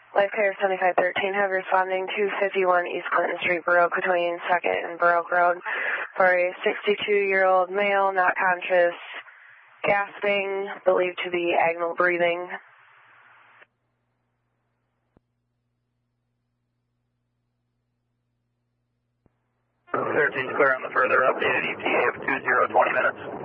Life Care 7513, have responding to 51 East Clinton Street, Baroque, between 2nd and Baroque Road, for a 62-year-old male, not conscious, gasping, believed to be agonal breathing. 13's clear on the further updated ETA of 20, 20 minutes.